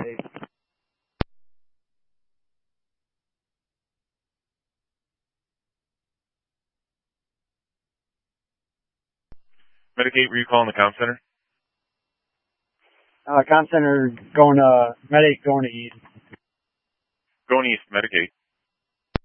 Medicaid. Medicaid, were you calling the comm center? Comm center going to Medicaid going to East. Going east, Medicaid.